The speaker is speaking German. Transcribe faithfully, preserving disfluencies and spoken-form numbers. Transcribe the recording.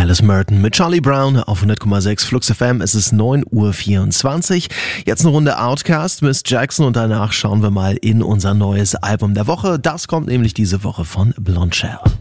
Alice Merton mit Charlie Brown auf hundert Komma sechs Flux F M. Es ist neun Uhr vierundzwanzig. Jetzt eine Runde Outkast, Miss Jackson und danach schauen wir mal in unser neues Album der Woche. Das kommt nämlich diese Woche von Blondshell.